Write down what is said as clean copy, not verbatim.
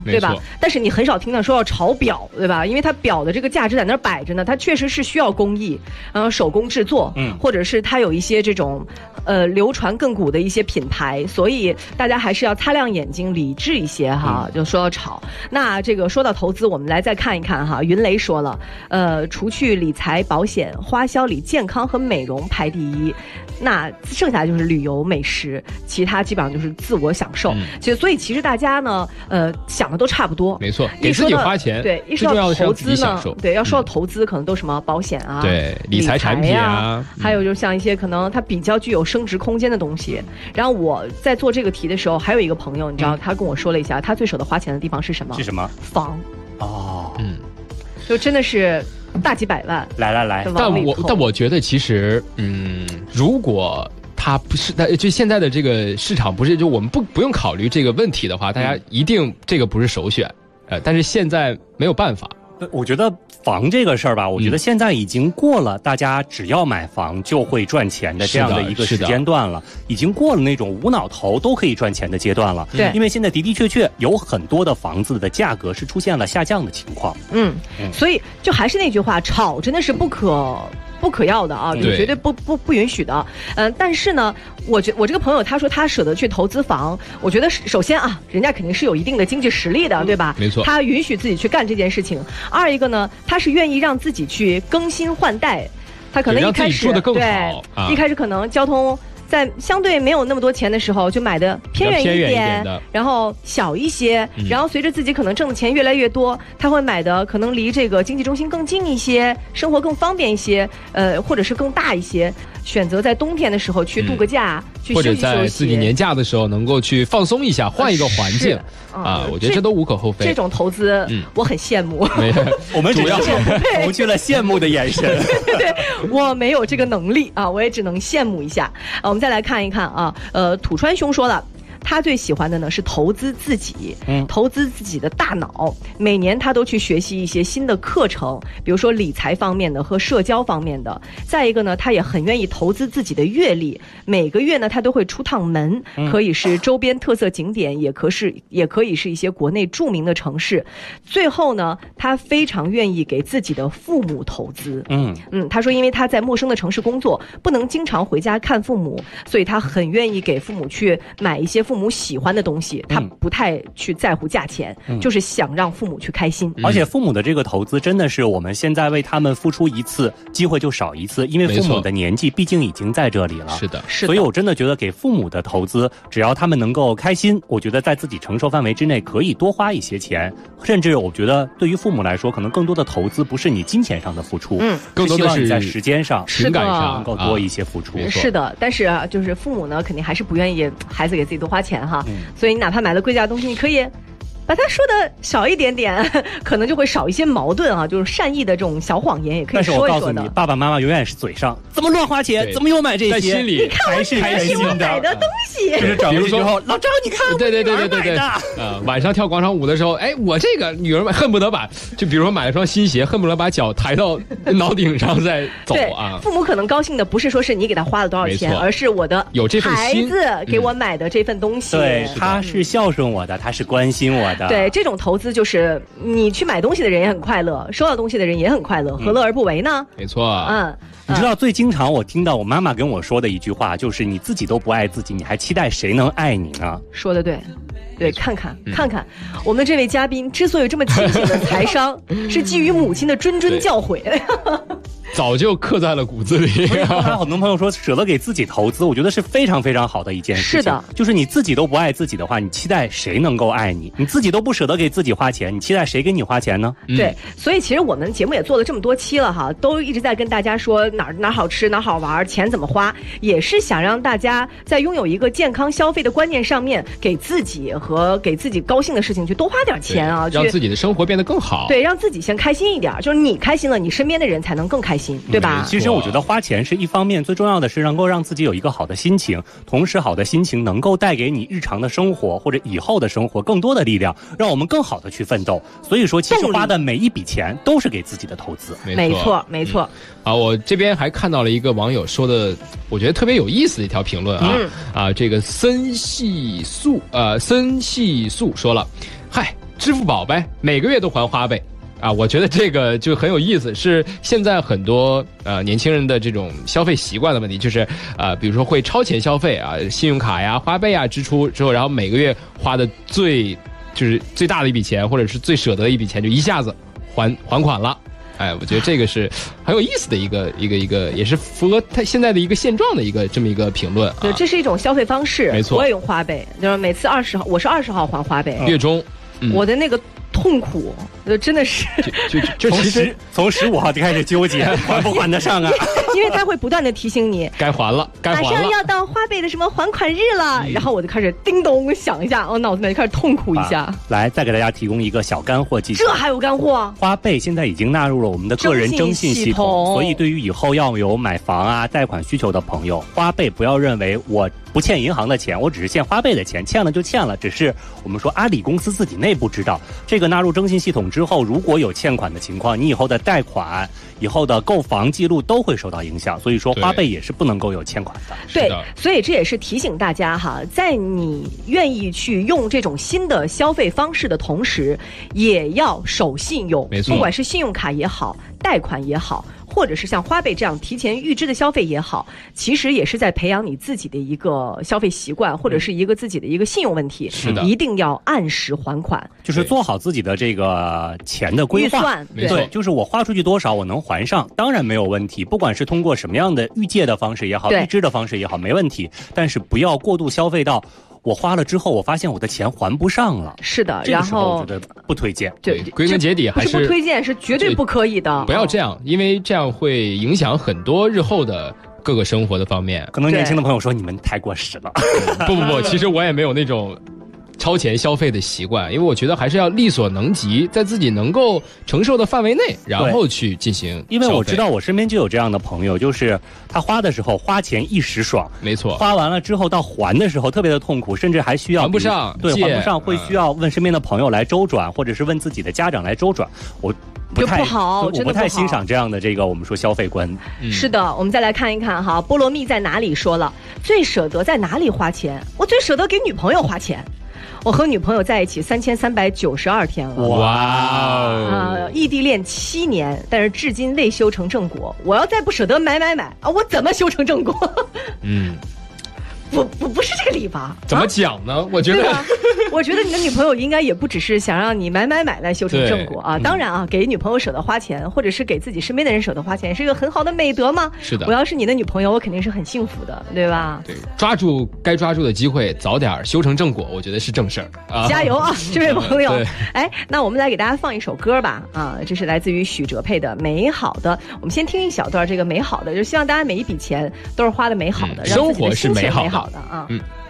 对吧？但是你很少听到说要炒表，对吧？因为它表的这个价值在那儿摆着呢，它确实是需要工艺，手工制作，或者是它有一些这种流传亘古的一些品牌，所以大家还是要擦亮眼睛，理智一些哈。就说到炒，那这个说到投资，我们来再看一看哈。云雷说了，除去理财、保险，花销里健康和美容排第一，那剩下就是旅游、美食，其他基本上就是自我享受。所以其实大家呢，想的都差不多。 没错，给自己花钱。 对，一说到投资呢，对，要说到投资，可能都什么保险啊， 对，理财产品啊， 还有就像一些可能它比较具有升值空间的东西。然后我在做这个题的时候，还有一个朋友，你知道，他跟我说了一下，他最舍得花钱的地方是什么？ 是什么？ 房。 哦， 就真的是大几百万。 来， 但我觉得其实，如果它不是，就现在的这个市场不是，就我们不用考虑这个问题的话，大家一定这个不是首选，但是现在没有办法。 我觉得房这个事儿吧，我觉得现在已经过了大家只要买房就会赚钱的这样的一个时间段了，已经过了那种无脑投都可以赚钱的阶段了。 对， 因为现在的确有很多的房子的价格是出现了下降的情况。 所以就还是那句话，炒真的是不可要的啊，就绝对不允许的。但是呢，我这个朋友他说他舍得去投资房，我觉得首先啊，人家肯定是有一定的经济实力的，对吧？ 没错， 他允许自己去干这件事情。二一个呢，他是愿意让自己去更新换代，他可能一开始做得更好， 一开始可能交通在相对没有那么多钱的时候，就买的偏远一点，然后小一些，然后随着自己可能挣的钱越来越多，他会买的可能离这个经济中心更近一些，生活更方便一些，或者是更大一些。选择在冬天的时候去度个假，去休息休息， 或者在自己年假的时候能够去放松一下，换一个环境我觉得这都无可厚非。 这种投资，我很羡慕。 我们主要投去了羡慕的眼神。 对，我没有这个能力啊，我也只能羡慕一下。我们再来看一看啊，土川兄说了。他最喜欢的呢是投资自己，投资自己的大脑。每年他都去学习一些新的课程，比如说理财方面的和社交方面的。再一个呢，他也很愿意投资自己的阅历。每个月呢，他都会出趟门，可以是周边特色景点，也可以是一些国内著名的城市。最后呢，他非常愿意给自己的父母投资。他说，因为他在陌生的城市工作，不能经常回家看父母，所以他很愿意给父母去买一些父母喜欢的东西，他不太去在乎价钱，就是想让父母去开心。 而且父母的这个投资真的是我们现在为他们付出一次，机会就少一次，因为父母的年纪毕竟已经在这里了。 是的， 所以我真的觉得给父母的投资，只要他们能够开心，我觉得在自己承受范围之内可以多花一些钱。甚至我觉得对于父母来说，可能更多的投资不是你金钱上的付出， 更多的是你在时间上、 情感上能够多一些付出。 是的，但是就是父母呢，肯定还是不愿意孩子给自己多花钱哈。所以你哪怕买了贵价的东西，你可以把它说的少一点点，可能就会少一些矛盾啊，就是善意的这种小谎言也可以说一说的。 但是我告诉你，爸爸妈妈永远是嘴上怎么乱花钱，怎么又买这些， 在心里你看还是开心的买的东西。 就是找回去之后，老张你看， 对，晚上跳广场舞的时候，我这个女儿恨不得就比如说买了双新鞋，恨不得把脚抬到脑顶上再走啊。 父母可能高兴的不是说是你给他花了多少钱，而是我的有这份心， 孩子给我买的这份东西。 对，他是孝顺我的，他是关心我的。 对，这种投资就是你去买东西的人也很快乐，收到东西的人也很快乐，何乐而不为呢？ 没错。 你知道最经常我听到我妈妈跟我说的一句话，就是你自己都不爱自己，你还期待谁能爱你呢？ 说的对。对，看看，我们这位嘉宾之所以这么清醒的财商，是基于母亲的谆谆教诲。 早就刻在了骨子里。 很多朋友说舍得给自己投资，我觉得是非常非常好的一件事情。 是的， 就是你自己都不爱自己的话，你期待谁能够爱你？你自己都不舍得给自己花钱，你期待谁给你花钱呢？ 对，所以其实我们节目也做了这么多期了哈，都一直在跟大家说哪好吃哪好玩，钱怎么花，也是想让大家在拥有一个健康消费的观念上面，给自己和给自己高兴的事情去多花点钱啊， 让自己的生活变得更好。 对，让自己先开心一点，就是你开心了，你身边的人才能更开心，对吧？ 其实我觉得花钱是一方面，最重要的是能够让自己有一个好的心情，同时好的心情能够带给你日常的生活或者以后的生活更多的力量，让我们更好的去奋斗。所以说，其实花的每一笔钱都是给自己的投资。 没错，没错。 我这边还看到了一个网友说的，我觉得特别有意思的一条评论这个森系素说了，嗨。 支付宝呗，每个月都还花呗。啊，我觉得这个就很有意思，是现在很多年轻人的这种消费习惯的问题，就是比如说会超前消费啊，信用卡呀、花呗啊支出之后，然后每个月花的最大的一笔钱，或者是最舍得的一笔钱，就一下子还款了。哎，我觉得这个是很有意思的一个，也是符合他现在的一个现状的这么一个评论啊。 对，这是一种消费方式。 没错， 我也用花呗，就是每次20号，我是20号还花呗， 月中。 我的那个痛苦，真的是就其实从15号就开始纠结还不还得上啊， 因为他会不断的提醒你该还了， 马上要到花呗的什么还款日了，然后我就开始叮咚响一下，我脑子里面就开始痛苦一下。 来，再给大家提供一个小干货技巧。 这还有干货？ 花呗现在已经纳入了我们的个人征信系统，所以对于以后要有买房啊、贷款需求的朋友，花呗不要认为我不欠银行的钱，我只是欠花呗的钱，欠了就欠了，只是我们说阿里公司自己内部知道。这个纳入征信系统之后，如果有欠款的情况，你以后的贷款、以后的购房记录都会受到影响，所以说花呗也是不能够有欠款的。 对，所以这也是提醒大家哈，在你愿意去用这种新的消费方式的同时，也要守信用。 没错， 不管是信用卡也好，贷款也好，或者是像花呗这样提前预支的消费也好，其实也是在培养你自己的一个消费习惯，或者是一个自己的一个信用问题。 是的， 一定要按时还款， 就是做好自己的这个钱的规划。 预算， 对，就是我花出去多少，我能还上，当然没有问题。不管是通过什么样的预借的方式也好，预支的方式也好，没问题。但是不要过度消费到我花了之后，我发现我的钱还不上了。 是的， 这个时候我觉得不推荐。 对，归根结底还是不推荐，是绝对不可以的。 不要这样，因为这样会影响很多日后的各个生活的方面。 可能年轻的朋友说你们太过时了。 不，其实我也没有那种超前消费的习惯，因为我觉得还是要力所能及，在自己能够承受的范围内，然后去进行消费。 因为我知道我身边就有这样的朋友，就是他花的时候花钱一时爽， 没错， 花完了之后到还的时候特别的痛苦，甚至还需要还不上， 对，还不上会需要问身边的朋友来周转，或者是问自己的家长来周转。我不太欣赏这样的这个我们说消费观。 是的，我们再来看一看哈，菠萝蜜在哪里说了最舍得在哪里花钱？我最舍得给女朋友花钱。我和女朋友在一起3392天了， 哇异地恋7年，但是至今未修成正果。我要再不舍得买啊，我怎么修成正果？不是这个理吧？ 怎么讲呢？我觉得你的女朋友应该也不只是想让你买来修成正果啊。当然啊，给女朋友舍得花钱，或者是给自己身边的人舍得花钱，是一个很好的美德嘛。 是的， 我要是你的女朋友，我肯定是很幸福的，对吧？ 对，抓住该抓住的机会，早点修成正果，我觉得是正事儿啊！ 加油啊，这位朋友！哎，那我们来给大家放一首歌吧。这是来自于许哲佩的《美好的》。我们先听一小段这个美好的，就希望大家每一笔钱都是花的美好的，让自己的心情美好的啊。